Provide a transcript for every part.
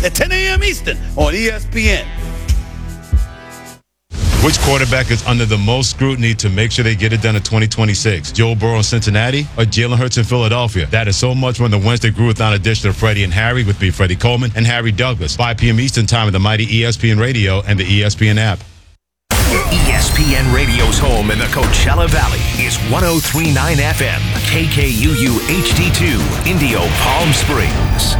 at 10 a.m. Eastern on ESPN. Which quarterback is under the most scrutiny to make sure they get it done in 2026? Joe Burrow in Cincinnati or Jalen Hurts in Philadelphia? That is so much more than the Wednesday Groovathon edition of Freddie and Harry with me, Freddie Coleman and Harry Douglas. 5 p.m. Eastern time on the mighty ESPN Radio and the ESPN app. ESPN Radio's home in the Coachella Valley is 103.9 FM, KKUU HD2, Indio, Palm Springs.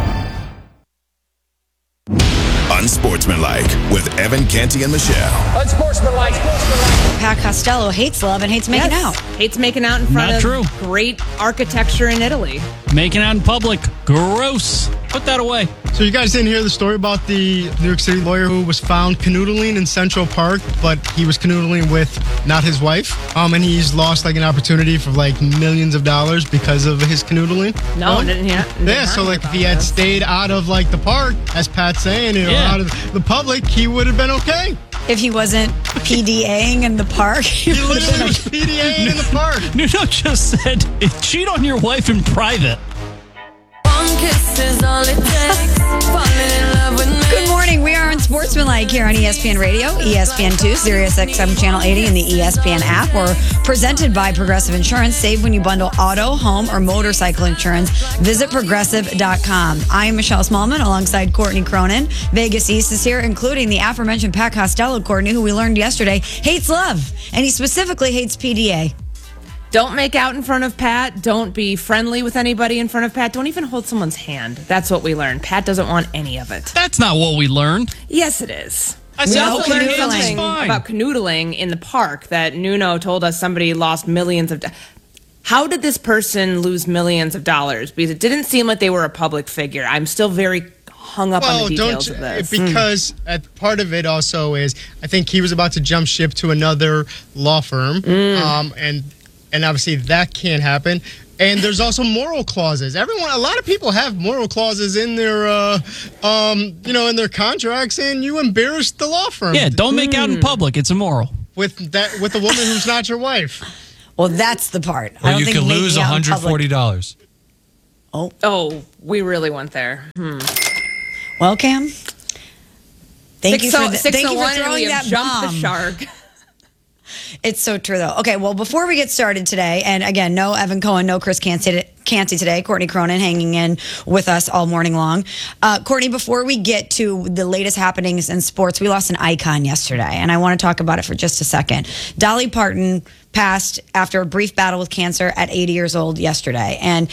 Unsportsmanlike with Evan Canty and Michelle. Unsportsmanlike. Pat Costello hates love and hates making out. Hates making out in front of great architecture in Italy. Making out in public. Gross. Put that away. So you guys didn't hear the story about the New York City lawyer who was found canoodling in Central Park, but he was canoodling with not his wife. And he's lost like an opportunity for like millions of dollars because of his canoodling. No, didn't hear. Yeah, so like if he had stayed out of like the park, as Pat's saying, out of the public, he would have been okay. If he wasn't PDAing in the park. He literally was PDAing in the park. Nuno just said, cheat on your wife in private. Good morning. We are on Sportsmanlike here on ESPN Radio, ESPN2, Sirius XM Channel 80, and the ESPN app. We're presented by Progressive Insurance. Save when you bundle auto, home, or motorcycle insurance. Visit Progressive.com. I am Michelle Smallman alongside Courtney Cronin. Vegas East is here, including the aforementioned Pat Costello, Courtney, who we learned yesterday hates love, and he specifically hates PDA. Don't make out in front of Pat. Don't be friendly with anybody in front of Pat. Don't even hold someone's hand. That's what we learned. Pat doesn't want any of it. That's not what we learned. Yes, it is. We also learned something about canoodling in the park that Nuno told us somebody lost millions of dollars. How did this person lose millions of dollars? Because it didn't seem like they were a public figure. I'm still very hung up on the details of this. Because part of it also is, I think he was about to jump ship to another law firm, and obviously that can't happen. And there's also moral clauses. A lot of people have moral clauses in their, in their contracts, and you embarrass the law firm. Yeah, don't make out in public. It's immoral. With a woman who's not your wife. Well, that's the part. Or you could lose $140. Oh, we really went there. Well, Cam, thank you for throwing that jumped bomb. The shark. It's so true, though. Okay, well, before we get started today, and again, no Evan Cohen, no Chris Canty today, Courtney Cronin hanging in with us all morning long. Courtney, before we get to the latest happenings in sports, we lost an icon yesterday, and I want to talk about it for just a second. Dolly Parton passed after a brief battle with cancer at 80 years old yesterday. And,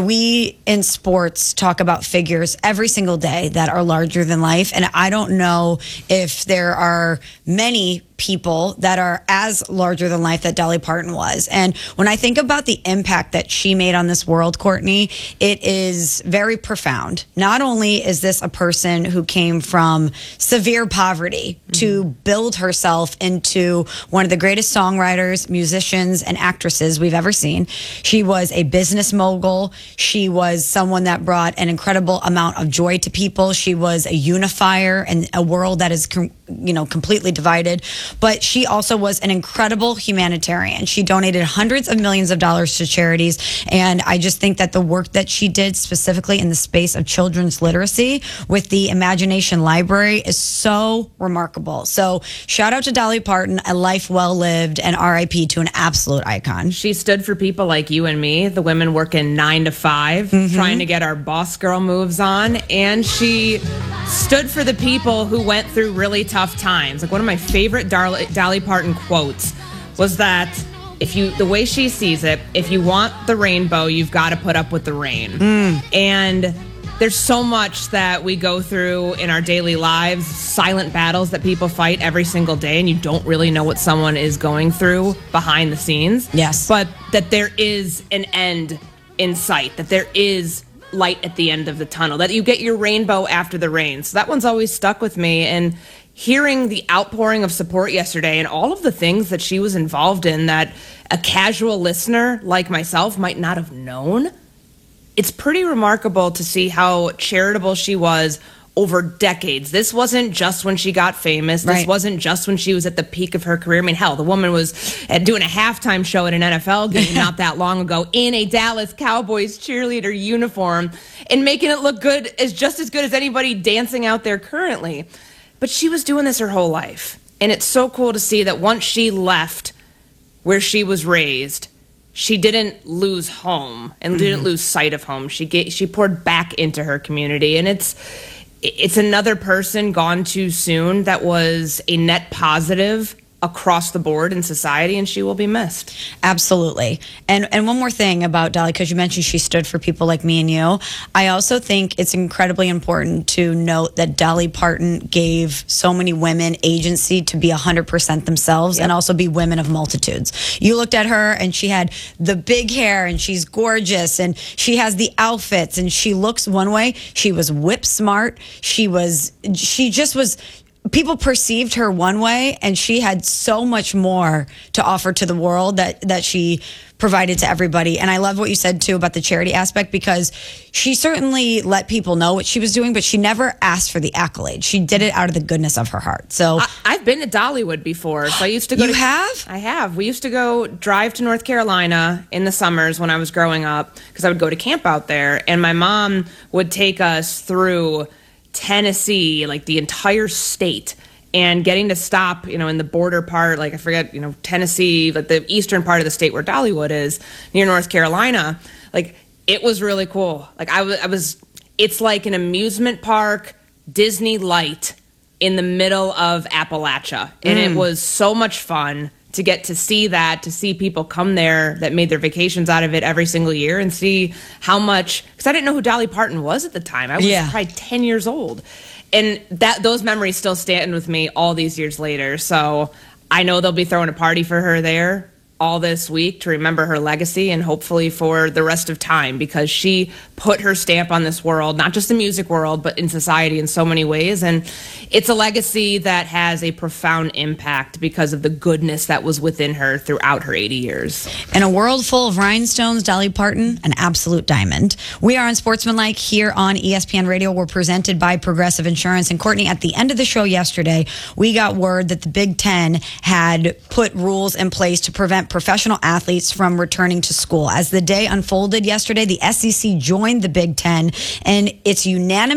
we in sports talk about figures every single day that are larger than life. And I don't know if there are many people that are as larger than life that Dolly Parton was. And when I think about the impact that she made on this world, Courtney, it is very profound. Not only is this a person who came from severe poverty to build herself into one of the greatest songwriters, musicians, and actresses we've ever seen. She was a business mogul. She was someone that brought an incredible amount of joy to people. She was a unifier in a world that is completely divided. But she also was an incredible humanitarian. She donated hundreds of millions of dollars to charities. And I just think that the work that she did specifically in the space of children's literacy with the Imagination Library is so remarkable. So shout out to Dolly Parton, a life well lived, and RIP to an absolute icon. She stood for people like you and me, the women working 9 to 5, trying to get our boss girl moves on. And she stood for the people who went through really tough times. Like one of my favorite Dolly Parton quotes was that the way she sees it, if you want the rainbow, you've got to put up with the rain. And there's so much that we go through in our daily lives, silent battles that people fight every single day, and you don't really know what someone is going through behind the scenes. Yes. But that there is an end in sight, that there is light at the end of the tunnel, that you get your rainbow after the rain. So that one's always stuck with me. And hearing the outpouring of support yesterday and all of the things that she was involved in that a casual listener like myself might not have known, it's pretty remarkable to see how charitable she was over decades. This wasn't just when she got famous. This wasn't just when she was at the peak of her career. I mean, hell, the woman was doing a halftime show at an NFL game not that long ago in a Dallas Cowboys cheerleader uniform and making it look good, just as good as anybody dancing out there currently. But she was doing this her whole life. And it's so cool to see that once she left where she was raised, she didn't lose home and didn't lose sight of home. She poured back into her community. And it's another person gone too soon that was a net positive across the board in society, and she will be missed. Absolutely. And one more thing about Dolly, because you mentioned she stood for people like me and you. I also think it's incredibly important to note that Dolly Parton gave so many women agency to be 100% themselves and also be women of multitudes. You looked at her and she had the big hair and she's gorgeous and she has the outfits and she looks one way. She was whip smart. She just was. People perceived her one way, and she had so much more to offer to the world that she provided to everybody. And I love what you said, too, about the charity aspect, because she certainly let people know what she was doing, but she never asked for the accolade. She did it out of the goodness of her heart. So I've been to Dollywood before. So I used to go. You have? I have. We used to go drive to North Carolina in the summers when I was growing up, because I would go to camp out there, and my mom would take us through Tennessee, like the entire state, and getting to stop, in the border part, like I forget, Tennessee, like the eastern part of the state where Dollywood is, near North Carolina. Like, it was really cool. Like it's like an amusement park, Disney Light in the middle of Appalachia. And it was so much fun to get to see that, to see people come there that made their vacations out of it every single year and see how much, because I didn't know who Dolly Parton was at the time. I was probably 10 years old. And those memories still stand with me all these years later. So I know they'll be throwing a party for her there all this week to remember her legacy and hopefully for the rest of time, because she put her stamp on this world, not just the music world, but in society in so many ways. And it's a legacy that has a profound impact because of the goodness that was within her throughout her 80 years. In a world full of rhinestones, Dolly Parton, an absolute diamond. We are on Sportsmanlike here on ESPN Radio. We're presented by Progressive Insurance. And Courtney, at the end of the show yesterday, we got word that the Big Ten had put rules in place to prevent professional athletes from returning to school. As the day unfolded yesterday, the SEC joined the Big Ten, and it's unanimous